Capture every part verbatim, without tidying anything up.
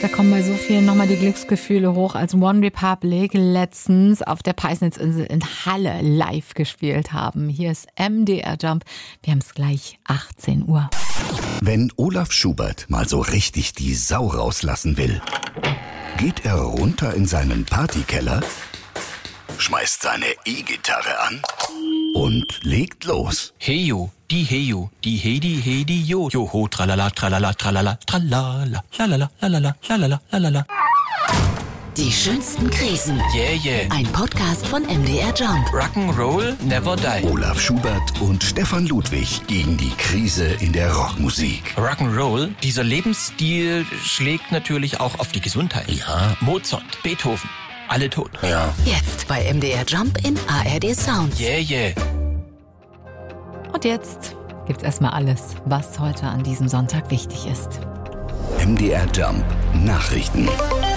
Da kommen bei so vielen nochmal die Glücksgefühle hoch, als One Republic letztens auf der Peisnitzinsel in Halle live gespielt haben. Hier ist M D R Jump. Wir haben es gleich achtzehn Uhr. Wenn Olaf Schubert mal so richtig die Sau rauslassen will, geht er runter in seinen Partykeller, schmeißt seine E-Gitarre an und legt los. Heyo, die Heyo, die Hedi, Hedi, Jo. Joho, tralala, tralala, tralala, tralala, lalala, lalala, lalala, lalala. Die schönsten Krisen. Yeah, yeah. Ein Podcast von M D R Jump. Rock'n'Roll never die. Olaf Schubert und Stefan Ludwig gegen die Krise in der Rockmusik. Rock'n'Roll, dieser Lebensstil schlägt natürlich auch auf die Gesundheit. Ja. Mozart, Beethoven, alle tot. Ja. Jetzt bei M D R Jump in A R D Sounds. Yeah, yeah. Und jetzt gibt's erstmal alles, was heute an diesem Sonntag wichtig ist. M D R Jump Nachrichten.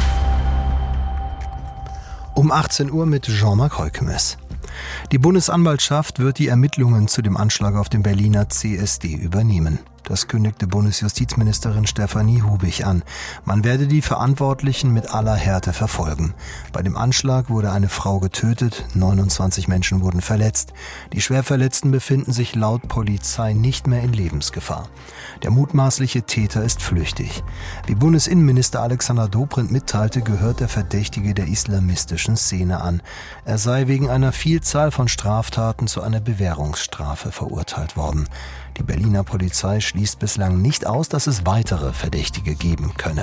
Um achtzehn Uhr mit Jean-Marc Heukemes. Die Bundesanwaltschaft wird die Ermittlungen zu dem Anschlag auf dem Berliner C S D übernehmen. Das kündigte Bundesjustizministerin Stefanie Hubig an. Man werde die Verantwortlichen mit aller Härte verfolgen. Bei dem Anschlag wurde eine Frau getötet, neunundzwanzig Menschen wurden verletzt. Die Schwerverletzten befinden sich laut Polizei nicht mehr in Lebensgefahr. Der mutmaßliche Täter ist flüchtig. Wie Bundesinnenminister Alexander Dobrindt mitteilte, gehört der Verdächtige der islamistischen Szene an. Er sei wegen einer Vielzahl von Straftaten zu einer Bewährungsstrafe verurteilt worden. Die Berliner Polizei schließt bislang nicht aus, dass es weitere Verdächtige geben könne.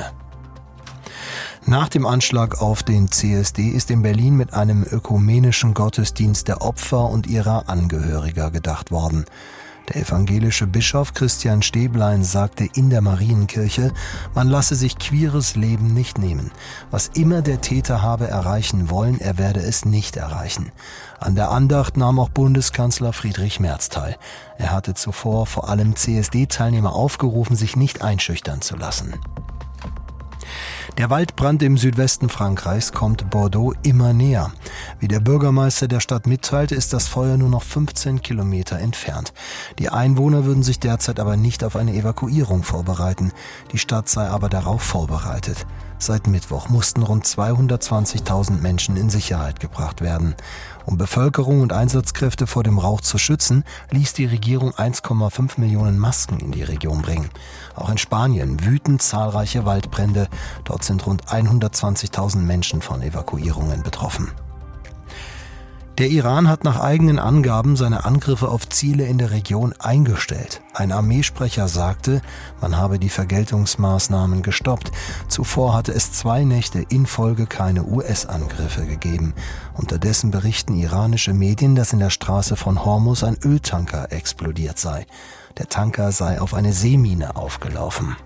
Nach dem Anschlag auf den C S D ist in Berlin mit einem ökumenischen Gottesdienst der Opfer und ihrer Angehöriger gedacht worden. Der evangelische Bischof Christian Stäblein sagte in der Marienkirche, man lasse sich queeres Leben nicht nehmen. Was immer der Täter habe erreichen wollen, er werde es nicht erreichen. An der Andacht nahm auch Bundeskanzler Friedrich Merz teil. Er hatte zuvor vor allem C S D-Teilnehmer aufgerufen, sich nicht einschüchtern zu lassen. Der Waldbrand im Südwesten Frankreichs kommt Bordeaux immer näher. Wie der Bürgermeister der Stadt mitteilte, ist das Feuer nur noch fünfzehn Kilometer entfernt. Die Einwohner würden sich derzeit aber nicht auf eine Evakuierung vorbereiten. Die Stadt sei aber darauf vorbereitet. Seit Mittwoch mussten rund zweihundertzwanzigtausend Menschen in Sicherheit gebracht werden. Um Bevölkerung und Einsatzkräfte vor dem Rauch zu schützen, ließ die Regierung eins Komma fünf Millionen Masken in die Region bringen. Auch in Spanien wüten zahlreiche Waldbrände. Dort sind rund hundertzwanzigtausend Menschen von Evakuierungen betroffen. Der Iran hat nach eigenen Angaben seine Angriffe auf Ziele in der Region eingestellt. Ein Armeesprecher sagte, man habe die Vergeltungsmaßnahmen gestoppt. Zuvor hatte es zwei Nächte in Folge keine U S-Angriffe gegeben. Unterdessen berichten iranische Medien, dass in der Straße von Hormuz ein Öltanker explodiert sei. Der Tanker sei auf eine Seemine aufgelaufen.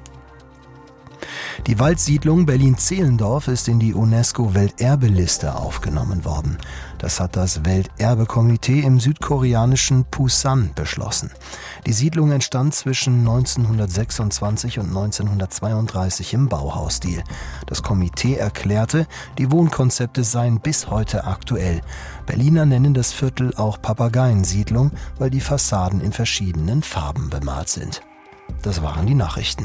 Die Waldsiedlung Berlin-Zehlendorf ist in die UNESCO-Welterbeliste aufgenommen worden. Das hat das Welterbekomitee im südkoreanischen Pusan beschlossen. Die Siedlung entstand zwischen neunzehnhundertsechsundzwanzig und neunzehnhundertzweiunddreißig im Bauhausstil. Das Komitee erklärte, die Wohnkonzepte seien bis heute aktuell. Berliner nennen das Viertel auch Papageiensiedlung, weil die Fassaden in verschiedenen Farben bemalt sind. Das waren die Nachrichten.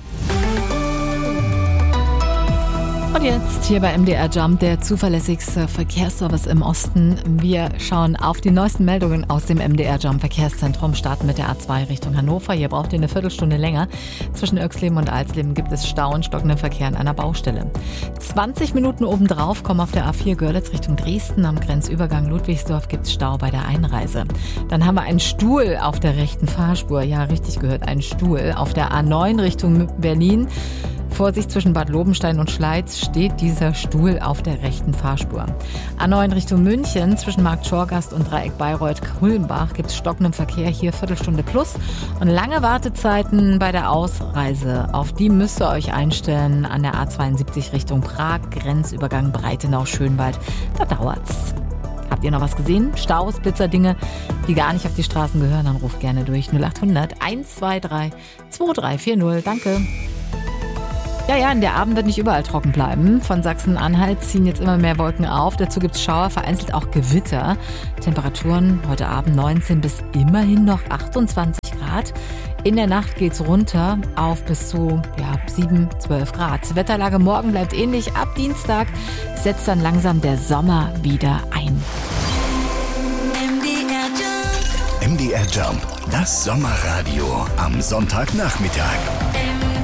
Und jetzt hier bei M D R Jump, der zuverlässigste Verkehrsservice im Osten. Wir schauen auf die neuesten Meldungen aus dem M D R Jump Verkehrszentrum, starten mit der A zwei Richtung Hannover. Hier braucht ihr eine Viertelstunde länger. Zwischen Oechsleben und Alsleben gibt es Stau und stockenden Verkehr an einer Baustelle. zwanzig Minuten obendrauf kommen auf der A vier Görlitz Richtung Dresden. Am Grenzübergang Ludwigsdorf gibt es Stau bei der Einreise. Dann haben wir einen Stuhl auf der rechten Fahrspur. Ja, richtig gehört, einen Stuhl. Auf der A neun Richtung Berlin. Vorsicht, zwischen Bad Lobenstein und Schleiz steht dieser Stuhl auf der rechten Fahrspur. A neun Richtung München, zwischen Markt Schorgast und Dreieck Bayreuth-Kulmbach gibt es stockenden Verkehr, hier Viertelstunde plus. Und lange Wartezeiten bei der Ausreise. Auf die müsst ihr euch einstellen an der A zweiundsiebzig Richtung Prag, Grenzübergang Breitenau-Schönwald. Da dauert's. Habt ihr noch was gesehen? Staus, Blitzerdinge, die gar nicht auf die Straßen gehören? Dann ruft gerne durch null achthundert eins zwei drei zwei drei vier null. Danke. Ja, ja, der Abend wird nicht überall trocken bleiben. Von Sachsen-Anhalt ziehen jetzt immer mehr Wolken auf. Dazu gibt es Schauer, vereinzelt auch Gewitter. Temperaturen heute Abend neunzehn bis immerhin noch achtundzwanzig Grad. In der Nacht geht's runter auf bis zu ja, sieben, zwölf Grad. Wetterlage morgen bleibt ähnlich. Ab Dienstag setzt dann langsam der Sommer wieder ein. M D R Jump, das Sommerradio am Sonntagnachmittag.